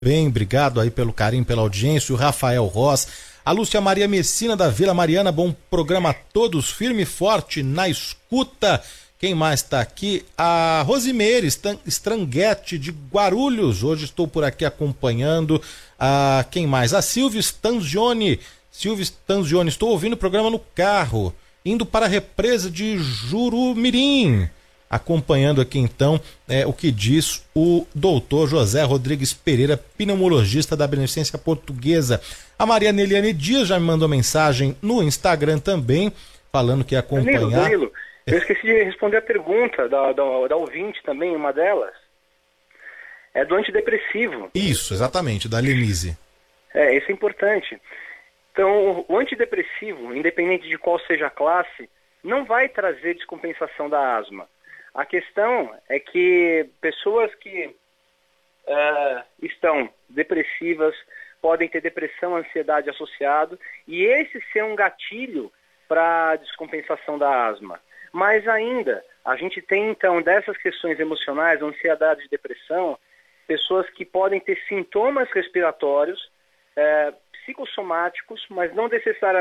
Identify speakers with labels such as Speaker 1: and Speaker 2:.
Speaker 1: Bem, obrigado aí pelo carinho, pela audiência, o Rafael Ross, a Lúcia Maria Messina da Vila Mariana, bom programa a todos, firme e forte na escuta. Quem mais está aqui? A Rosimeire Stranguete de Guarulhos, hoje estou por aqui acompanhando. Quem mais? A Silvia Stanzioni, estou ouvindo o programa no carro, indo para a represa de Jurumirim. Acompanhando aqui então o que diz o doutor José Rodrigues Pereira, pneumologista da Beneficência Portuguesa. A Maria Neliane Dias já me mandou mensagem no Instagram também, falando que ia acompanhar.
Speaker 2: Danilo, eu esqueci de responder a pergunta da ouvinte também, uma delas. É do antidepressivo.
Speaker 1: Isso, exatamente, da Lenise.
Speaker 2: Isso é importante. Então, o antidepressivo, independente de qual seja a classe, não vai trazer descompensação da asma. A questão é que pessoas que estão depressivas podem ter depressão, ansiedade associado, e esse ser um gatilho para a descompensação da asma. Mas ainda, a gente tem então dessas questões emocionais, ansiedade e depressão, pessoas que podem ter sintomas respiratórios, psicossomáticos, mas não necessariamente